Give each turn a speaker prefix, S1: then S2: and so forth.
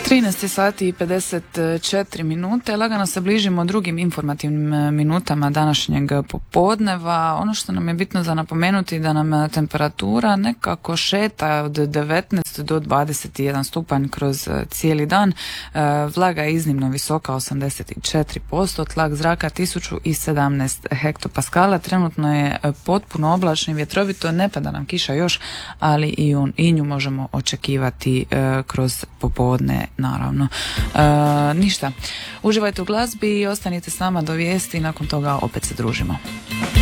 S1: 13 sati i 54 minute. Lagano se bližimo drugim informativnim minutama današnjeg popodneva. Ono što nam je bitno za napomenuti da nam temperatura nekako šeta od 19 do 21 stupanj kroz cijeli dan. Vlaga je iznimno visoka, 84%, tlak zraka 1017 hektopaskala. Trenutno je potpuno oblačno i vjetrovito, ne pada nam kiša još, ali i nju možemo očekivati kroz popodne, naravno. Ništa, uživajte u glazbi i ostanite s nama do vijesti i nakon toga opet se družimo.